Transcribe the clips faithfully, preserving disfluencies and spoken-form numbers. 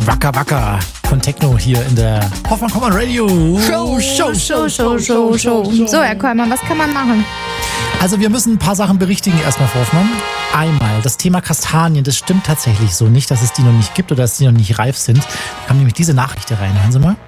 Wacker Wacker von Techno hier in der Hoffmann-Kommern Radio Show, Show, Show, Show, Show, Show. So, Herr Kollmann, was kann man machen? Also wir müssen ein paar Sachen berichtigen erstmal, Frau Hoffmann. Einmal, das Thema Kastanien, das stimmt tatsächlich so nicht, dass es die noch nicht gibt oder dass die noch nicht reif sind. Da kam nämlich diese Nachricht hier rein. Hören Sie mal.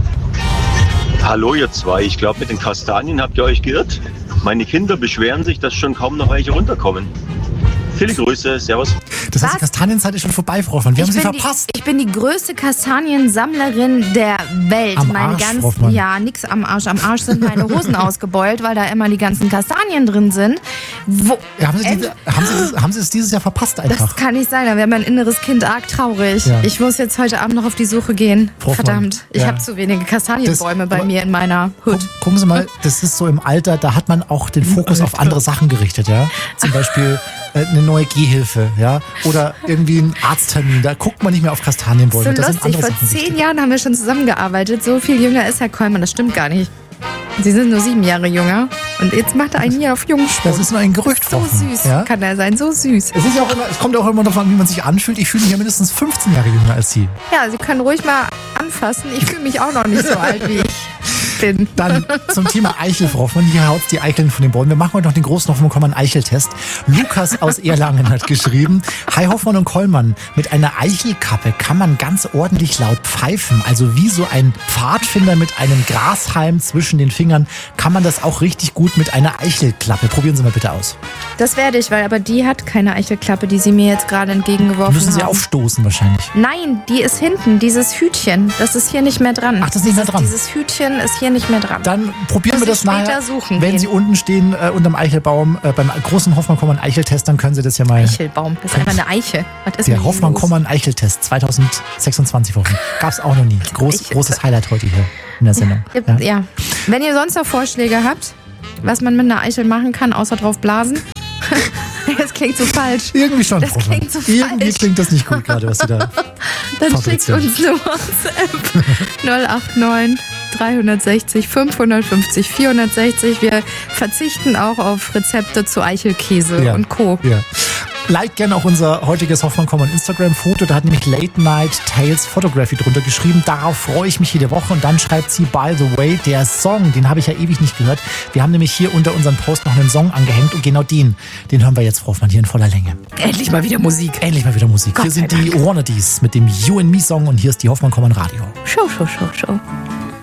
Hallo ihr zwei, ich glaube mit den Kastanien habt ihr euch geirrt. Meine Kinder beschweren sich, dass schon kaum noch welche runterkommen. Viele Grüße, servus. Das heißt, Was? die Kastanienzeit ist schon vorbei, Frau Hoffmann. Wir haben ich sie bin verpasst. Die, ich bin die größte Kastaniensammlerin der Welt. Am meine Arsch, ganzen, Hoffmann. ja, nix am Arsch. Am Arsch sind meine Hosen ausgebeult, weil da immer die ganzen Kastanien drin sind. Wo, Ja, haben, Sie diese, haben, Sie das, haben Sie es dieses Jahr verpasst das einfach? kann nicht sein, da wäre mein inneres Kind arg traurig. Ja. Ich muss jetzt heute Abend noch auf die Suche gehen. Frau Hoffmann, Verdammt, ich ja. habe zu wenige Kastanienbäume Das- bei aber- mir in meiner Hut. Gucken Sie mal, das ist so im Alter, da hat man auch den Fokus auf andere Sachen gerichtet, ja. Zum Beispiel äh, eine neue Gehhilfe, ja. Oder irgendwie ein Arzttermin, da guckt man nicht mehr auf Kastanienbäume. So das sind lustig, andere vor Sachen zehn wichtig. Jahren haben wir schon zusammengearbeitet. So viel jünger ist Herr Kollmann, das stimmt gar nicht. Sie sind nur sieben Jahre jünger und jetzt macht er einen hier auf Jungspund. Das ist nur ein Gerücht, So Frau Hoffmann, süß ja? kann er sein, so süß. Es, ist ja auch immer, es kommt ja auch immer darauf an, wie man sich anfühlt. Ich fühle mich ja mindestens fünfzehn Jahre jünger als Sie. Ja, Sie können ruhig mal anfassen. Ich fühle mich auch noch nicht so alt wie ich bin. Dann zum Thema Eichel, Frau Hoffmann. Hier haut die Eicheln von den Bäumen. Wir machen heute noch den großen Hoffmann-Kollmann-Eicheltest. Lukas aus Erlangen hat geschrieben: Hi Hoffmann und Kollmann, mit einer Eichelkappe kann man ganz ordentlich laut pfeifen. Also wie so ein Pfadfinder mit einem Grashalm zwischen den Fingern kann man das auch richtig gut mit einer Eichelklappe. Probieren Sie mal bitte aus. Das werde ich, weil aber die hat keine Eichelklappe, die Sie mir jetzt gerade entgegengeworfen Müssen Sie haben. aufstoßen wahrscheinlich. Nein, die ist hinten, dieses Hütchen. Das ist hier nicht mehr dran. Ach, das ist nicht mehr dran. Dieses Hütchen ist hier nicht mehr dran. Dann probieren Muss wir ich das nachher. später suchen Wenn gehen. Sie unten stehen äh, unterm Eichelbaum äh, beim großen Hoffmann-Kollmann-Eicheltest, dann können Sie das ja mal. Eichelbaum, das ist einfach eine Eiche. Was ist Der mit Ihnen los? Hoffmann-Kollmann-Eicheltest zwanzig sechsundzwanzig Wochen. Gab es auch noch nie. Groß, Eichel- großes Highlight heute hier in der Sendung. Ja. Ja. ja. Wenn ihr sonst noch Vorschläge habt, was man mit einer Eichel machen kann, außer drauf blasen. Das klingt so falsch. Irgendwie schon, Das Frau Hoffmann. klingt so Irgendwie falsch. klingt das nicht gut gerade, was Sie da Dann schickt fabrizieren. uns eine WhatsApp null acht neun dreihundertsechzig fünfhundertfünfzig vierhundertsechzig. Wir verzichten auch auf Rezepte zu Eichelkäse Ja. und Co. Ja. Like gerne auch unser heutiges Hoffmann-Kollmann Instagram-Foto. Da hat nämlich Late Night Tales Photography drunter geschrieben. Darauf freue ich mich jede Woche. Und dann schreibt sie: By the way, der Song, den habe ich ja ewig nicht gehört. Wir haben nämlich hier unter unseren Post noch einen Song angehängt. Und genau den, den hören wir jetzt, Frau Hoffmann, hier in voller Länge. Endlich mal wieder Musik. Endlich mal wieder Musik. Gott Hier sind sei die Wannadies mit dem You and Me Song. Und hier ist die Hoffmann-Kollmann Radio. Show, show, show, show.